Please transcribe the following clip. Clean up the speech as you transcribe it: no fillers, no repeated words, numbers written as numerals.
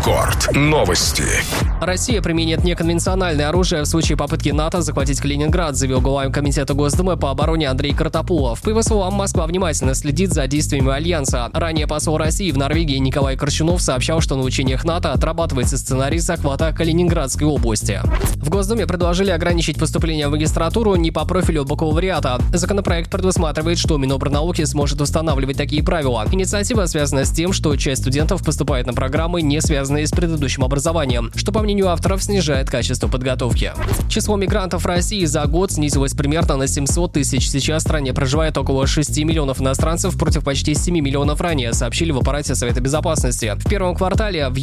Рекорд. Новости. Россия применит неконвенциональное оружие в случае попытки НАТО захватить Калининград, заявил глава Комитета Госдумы по обороне Андрей Картопулов. По его словам, Москва внимательно следит за действиями Альянса. Ранее посол России в Норвегии Николай Корчунов сообщал, что на учениях НАТО отрабатывается сценарий захвата Калининградской области. В Госдуме предложили ограничить поступление в магистратуру не по профилю бакалавриата. Законопроект предусматривает, что Минобрнауки сможет устанавливать такие правила. Инициатива связана с тем, что часть студентов поступает на программы, не связанные с предыдущим образованием, что, по мнению авторов, снижает качество подготовки. Число мигрантов в России за год снизилось примерно на 700 тысяч. Сейчас в стране проживает около 6 миллионов иностранцев против почти 7 миллионов ранее, сообщили в аппарате Совета Безопасности. В первом квартале в